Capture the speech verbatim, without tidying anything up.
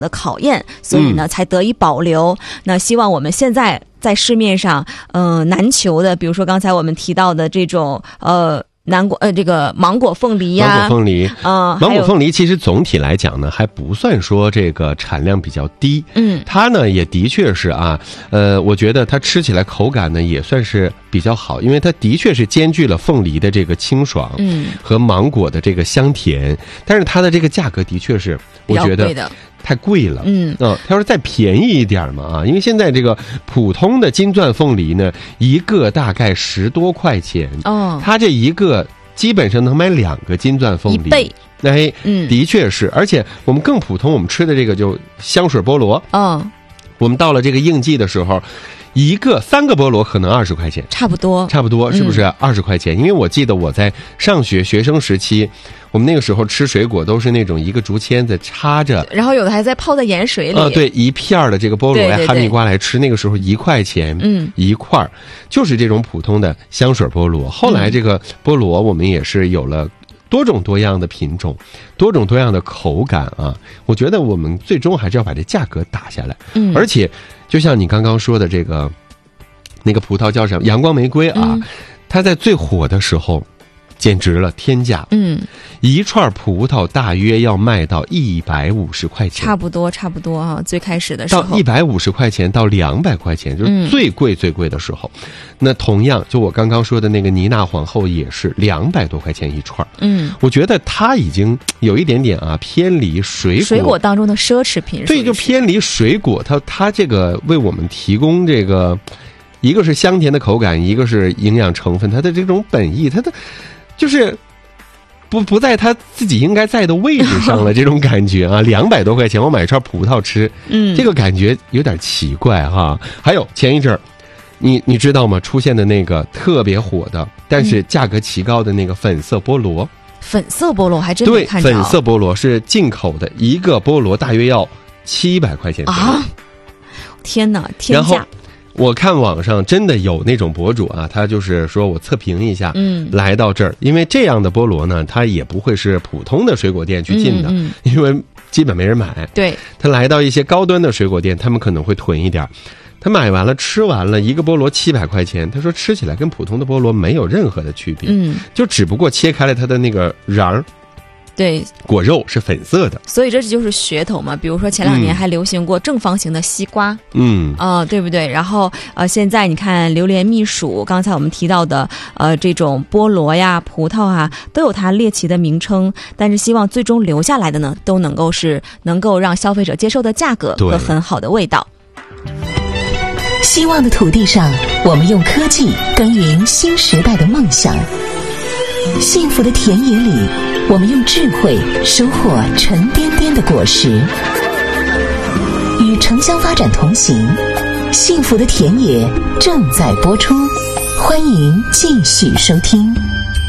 的考验，所以呢才得以保留。嗯、那希望我们现在在市面上呃难求的，比如说刚才我们提到的这种呃南果呃这个芒果凤梨呀、啊， 芒果凤梨， 嗯、呃， 芒果凤梨其实总体来讲呢，还不算说这个产量比较低， 嗯， 它呢也的确是啊，呃，我觉得它吃起来口感呢也算是比较好，因为它的确是兼具了凤梨的这个清爽，嗯，和芒果的这个香甜，但是它的这个价格的确是，我觉得太贵了， 嗯嗯，它要是再便宜一点嘛啊，因为现在这个普通的金钻凤梨呢，一个大概十多块钱，哦，它这一个基本上能买两个金钻凤梨， 一倍， 哎，嗯，的确是，而且我们更普通，我们吃的这个就香水菠萝， 嗯， 我们到了这个应季的时候。一个三个菠萝可能二十块钱， 差不多， 差不多是不是二十块钱？因为我记得我在上学学生时期，我们那个时候吃水果都是那种一个竹签子插着， 然后有的还在泡在盐水里。 啊、呃，对，一片的这个菠萝呀、哈密瓜来吃，那个时候一块钱，嗯，一块就是这种普通的香水菠萝。后来这个菠萝我们也是有了多种多样的品种，多种多样的口感啊。我觉得我们最终还是要把这价格打下来，嗯，而且。就像你刚刚说的这个，那个葡萄叫什么？阳光玫瑰啊，嗯、它在最火的时候，简直了天价。嗯，一串葡萄大约要卖到一百五十块钱， 差不多，差不多啊。最开始的时候， 到一百五十块钱到两百块钱，就是最贵最贵的时候。嗯、那同样，就我刚刚说的那个妮娜皇后也是两百多块钱一串。嗯，我觉得它已经有一点点啊偏离水果水果当中的奢侈品。 对，就偏离水果，它它这个为我们提供这个，一个是香甜的口感，一个是营养成分，它的这种本意，它的。就是不不在他自己应该在的位置上了，这种感觉啊，两百多块钱我买一串葡萄吃，嗯，这个感觉有点奇怪哈。还有前一阵儿，你你知道吗？出现的那个特别火的，但是价格奇高的那个粉色菠萝， 粉色菠萝还真没看着。 对，粉色菠萝是进口的，一个菠萝大约要七百块钱啊！天哪，天价！ 我看网上真的有那种博主啊，他就是说我测评一下，嗯，来到这儿，因为这样的菠萝呢，它也不会是普通的水果店去进的，嗯嗯、因为基本没人买。 对， 他来到一些高端的水果店，他们可能会囤一点。他买完了，吃完了一个菠萝七百块钱，他说吃起来跟普通的菠萝没有任何的区别，嗯，就只不过切开了它的那个瓤儿。 对， 果肉是粉色的， 所以这就是噱头嘛。比如说前两年还流行过正方形的西瓜，嗯，啊、呃，对不对？然后呃，现在你看榴莲蜜薯，刚才我们提到的呃这种菠萝呀、葡萄啊，都有它猎奇的名称，但是希望最终留下来的呢，都能够是能够让消费者接受的价格和很好的味道。 希望的土地上，我们用科技耕耘新时代的梦想。幸福的田野里，我们用智慧收获沉甸甸的果实。与城乡发展同行，幸福的田野正在播出，欢迎继续收听。